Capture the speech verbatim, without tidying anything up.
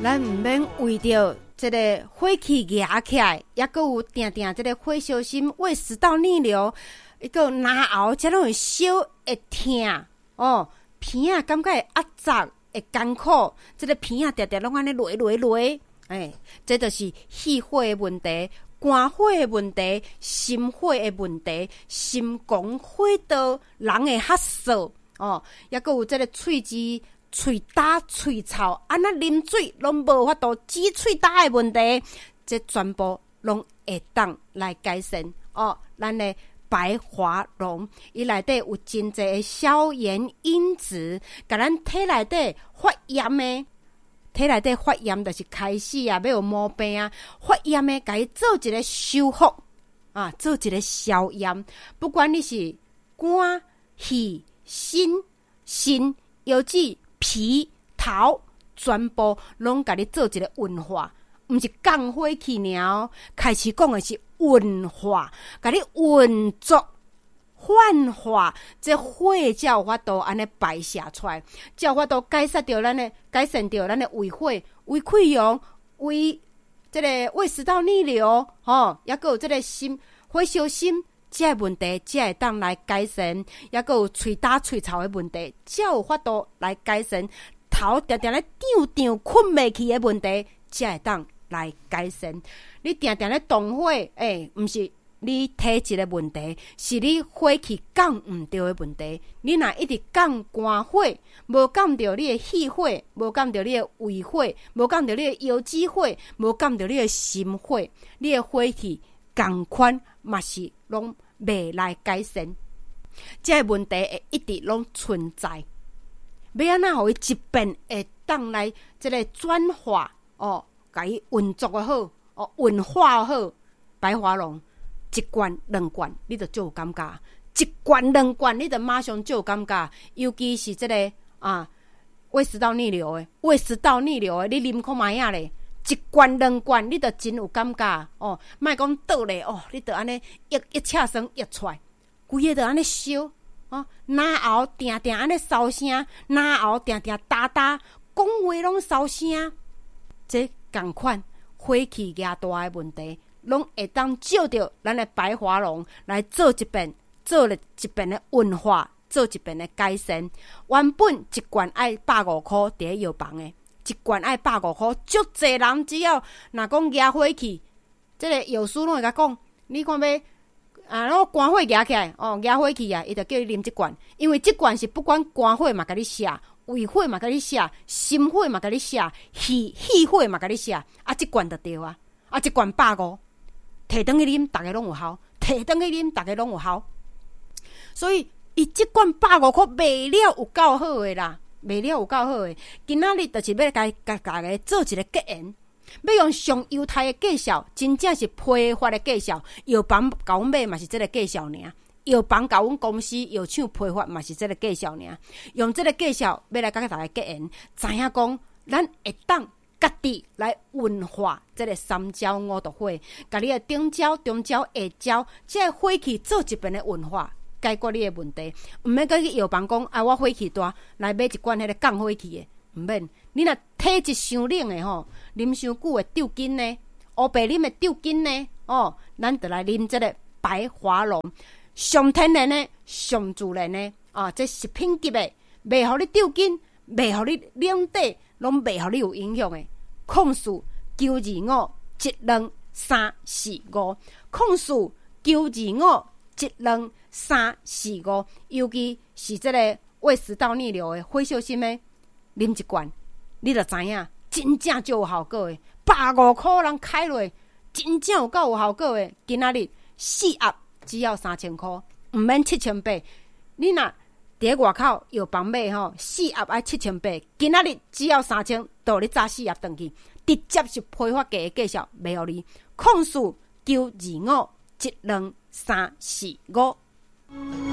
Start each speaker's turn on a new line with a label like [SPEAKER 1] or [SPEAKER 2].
[SPEAKER 1] 咱毋免为着这个火气压起来，也阁有定定这个火烧心、胃食道逆流，一个拿熬，这拢会烧会痛哦，鼻啊感觉会压胀，会艰苦，这个鼻啊常常拢安尼落落落，哎，这就是气火的问题。肝火的问题、心火的问题、心肝火道人的发烧哦，也阁有这个喙齿、喙焦、喙臭，安那啉水拢无法度止喙焦的问题，这全部拢会当来改善哦。咱的白华龙，伊内底有真济的消炎因子，甲咱体内底发炎的。体内底发炎就是开始啊，要有毛病啊，发炎的甲伊做一个修复啊，做一个消炎。不管你是肝、肺、心、肾、腰子、皮、头，全部拢甲你做一个运化，毋是降火气尔，开始讲的是运化，甲你运作。幻化，这火才有法度安尼排泄出来，才有法度改善掉咱的改善掉咱的胃火、胃溃疡、胃这个胃食道逆流，吼，也阁有这个心火烧心，这个问题才会当来改善，也阁有喙焦喙臭的问题，才有法度来改善，头常常咧胀胀困袂去的问题，才会当来改善。你常常咧动火，诶、欸，毋是。你体质的问题，是你火气降毋到的问题。你若一直降肝火，无降到你的气火，无降到你的胃火，无降到你的腰子火，无降到你的心火，你的火气共款嘛是拢袂来改善。这个问题会一直拢存在。要安怎互伊疾病会当来这个转化哦，甲伊运作的好哦，运化好，白华龙。一罐两罐，你就就有感觉；一罐两罐，你就马上就有感觉。尤其是这个啊，胃食道逆流的，胃食道逆流的，你啉看卖啊咧，一罐两罐，你就真有感觉哦。莫讲倒咧哦，你就安尼一一车酸溢出来，规个就安尼烧哦，哪喉定定安尼烧声，哪喉定定哒哒，讲话拢烧声，这共款火气压大的问题。拢会当照着咱的白华龙来做一遍，做了一遍的运化，做一遍的改善。原本一罐爱百五块伫咧药房的，一罐爱百五块，足侪人只要若讲压火气，这个药师拢会甲讲，你看要啊，然后肝火压起来，哦，压火气啊，伊就叫你啉这罐，因为这罐是不管肝火嘛，甲你写，胃火嘛，甲你写，心火嘛，甲你写，气气火嘛，甲你写，啊，这罐就对啊，啊，这罐百五。摕转去啉，大家拢有效；摕转去啉，大家拢有效。所以，伊即罐百五块卖了有够好诶啦，卖了有够好诶。今仔日就是要甲甲甲个做一个结缘，要用上犹太诶介绍，真正是批发诶介绍。药房甲阮买嘛是即个介绍尔，药房甲阮公司药厂批发嘛是即个介绍尔。用即个介绍要来甲大家结缘，知影讲咱会当。家己来运化这个三焦五毒火，甲你的顶焦、中焦、下焦，这个火气做一遍的运化，解决你的问题。毋免甲去药房讲，啊，我火气大，来买一罐迄个降火气的，毋免。你若体质伤冷的吼，啉伤久的丢筋呢，乌白啉的丢筋呢，哦，咱就来啉这个白华龙，上天然的、上自然的，啊，这食品级的，袂互你丢筋，袂互你冷底，拢袂互你有影响的。控诉九二五一两三四五，控诉九二五一两三四五，尤其是这个胃食道逆流的、火烧心的，啉一罐，你就知影，真正就有效果的。百五块人开落，真正有够有效果的。今仔日四盒只要三千块，毋免七千八。你若伫外口药房买吼，四盒爱七千八，今仔日只要三千，倒你炸四盒转去，直接是批发价的介绍，卖互你。控诉九二五一两三四五。